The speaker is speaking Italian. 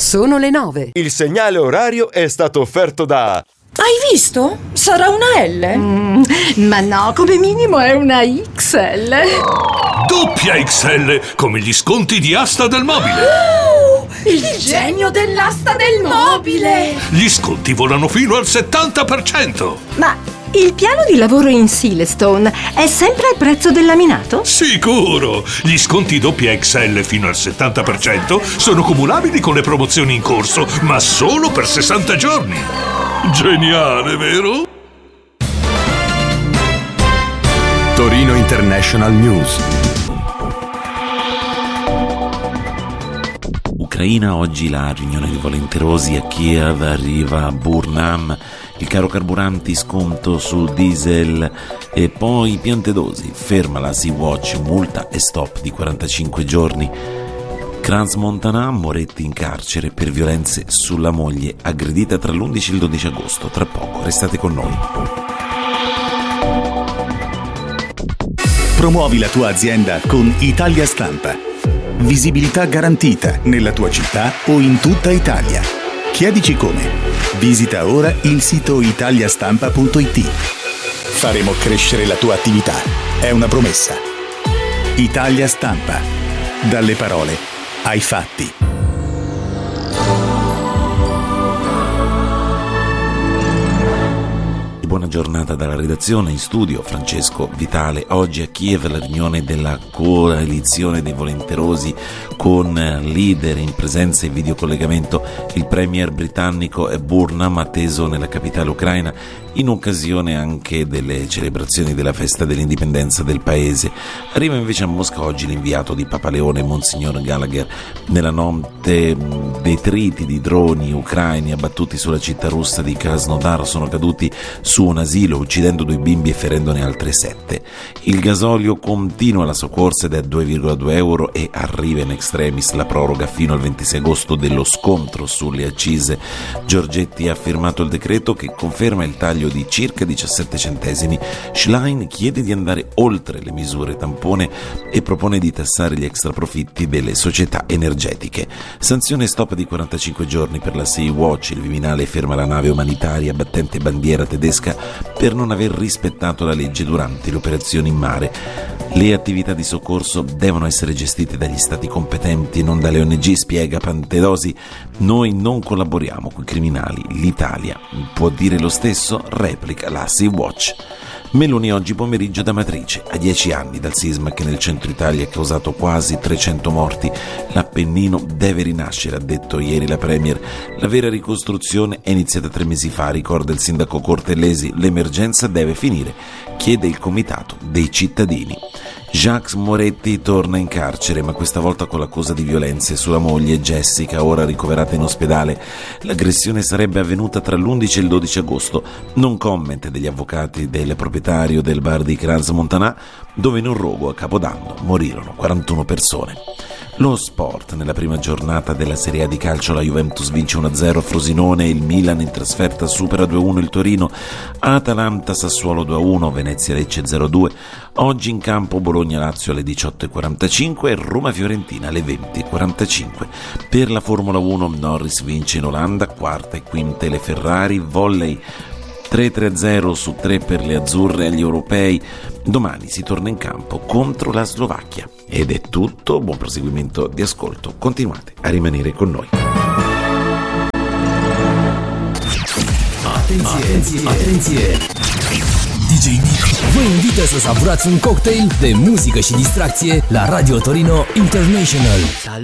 Sono le 9. Il segnale orario è stato offerto da... Hai visto? Sarà una L? Ma no, come minimo è una XL. Doppia XL, come gli sconti di Asta del Mobile. Il genio dell'asta del mobile! Gli sconti volano fino al 70%. Ma il piano di lavoro in Silestone è sempre al prezzo del laminato? Sicuro! Gli sconti doppia XL fino al 70% sono cumulabili con le promozioni in corso, ma solo per 60 giorni. Geniale, vero? Torino International News. Ucraina, oggi la riunione dei volenterosi a Kiev, arriva a Burnham, il caro carburanti, sconto sul diesel e poi Piantedosi, ferma la Sea-Watch, multa e stop di 45 giorni. Crans-Montana, Moretti in carcere per violenze sulla moglie, aggredita tra l'11 e il 12 agosto. Tra poco, restate con noi. Promuovi la tua azienda con Italia Stampa. Visibilità garantita nella tua città o in tutta Italia. Chiedici come. Visita ora il sito italiastampa.it. Faremo crescere la tua attività. È una promessa. Italia Stampa. Dalle parole ai fatti. Buona giornata dalla redazione, in studio Francesco Vitale. Oggi a Kiev la riunione della coalizione dei volenterosi con leader in presenza e videocollegamento il premier britannico Burnham, atteso nella capitale ucraina in occasione anche delle celebrazioni della festa dell'indipendenza del paese. Arriva invece a Mosca oggi l'inviato di Papa Leone, Monsignor Gallagher. Nella notte detriti di droni ucraini abbattuti sulla città russa di Krasnodar sono caduti su un asilo, uccidendo 2 bimbi e ferendone altre 7. Il gasolio continua la sua corsa ed è a 2,2 euro e arriva in extremis la proroga fino al 26 agosto dello scontro sulle accise. Giorgetti ha firmato il decreto che conferma il taglio di circa 17 centesimi. Schlein chiede di andare oltre le misure tampone e propone di tassare gli extraprofitti delle società energetiche. Sanzione stop di 45 giorni per la Sea-Watch. Il Viminale ferma la nave umanitaria battente bandiera tedesca per non aver rispettato la legge durante le operazioni in mare. Le attività di soccorso devono essere gestite dagli stati competenti, non dalle ONG, spiega Piantedosi. Noi non collaboriamo con i criminali, l'Italia può dire lo stesso, replica la Sea-Watch. Meloni oggi pomeriggio da Matrice, a 10 anni dal sisma che nel centro Italia ha causato quasi 300 morti. L'Appennino deve rinascere, ha detto ieri la Premier. La vera ricostruzione è iniziata 3 mesi fa, ricorda il sindaco Cortellesi. L'emergenza deve finire, chiede il comitato dei cittadini. Jacques Moretti torna in carcere, ma questa volta con l'accusa di violenze sulla moglie Jessica, ora ricoverata in ospedale. L'aggressione sarebbe avvenuta tra l'11 e il 12 agosto. Non comment degli avvocati del proprietario del bar di Crans-Montana, dove in un rogo a Capodanno morirono 41 persone. Lo sport, nella prima giornata della Serie A di calcio la Juventus vince 1-0 a Frosinone, il Milan in trasferta supera 2-1 il Torino, Atalanta Sassuolo 2-1, Venezia Lecce 0-2, oggi in campo Bologna-Lazio alle 18:45 e Roma-Fiorentina alle 20:45. Per la Formula 1 Norris vince in Olanda, quarta e quinta le Ferrari, volley 3-0 su 3 per le azzurre agli europei. Domani si torna in campo contro la Slovacchia. Ed è tutto, buon proseguimento di ascolto, continuate a rimanere con noi. Atenție! DJ Nick vă invită să savurați un cocktail de muzică și distracție la Radio Torino International.